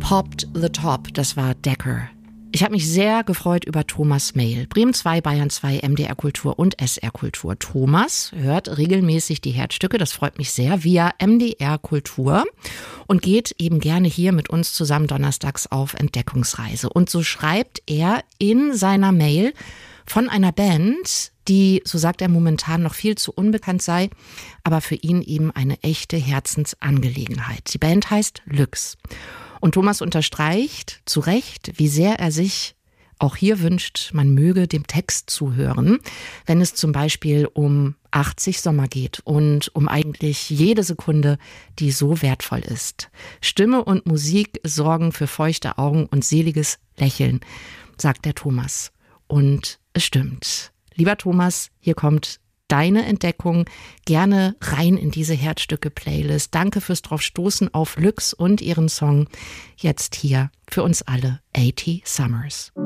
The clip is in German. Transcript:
Popped the Top, das war Decker. Ich habe mich sehr gefreut über Thomas Mail. Bremen 2, Bayern 2, MDR Kultur und SR Kultur. Thomas hört regelmäßig die Herzstücke, das freut mich sehr, via MDR Kultur und geht eben gerne hier mit uns zusammen donnerstags auf Entdeckungsreise. Und so schreibt er in seiner Mail von einer Band, die, so sagt er, momentan noch viel zu unbekannt sei, aber für ihn eben eine echte Herzensangelegenheit. Die Band heißt Lux. Und Thomas unterstreicht zu Recht, wie sehr er sich auch hier wünscht, man möge dem Text zuhören, wenn es zum Beispiel um 80 Sommer geht und um eigentlich jede Sekunde, die so wertvoll ist. Stimme und Musik sorgen für feuchte Augen und seliges Lächeln, sagt der Thomas. Und es stimmt. Lieber Thomas, hier kommt deine Entdeckung, gerne rein in diese Herzstücke-Playlist. Danke fürs Draufstoßen auf Lux und ihren Song. Jetzt hier für uns alle 80 Summers.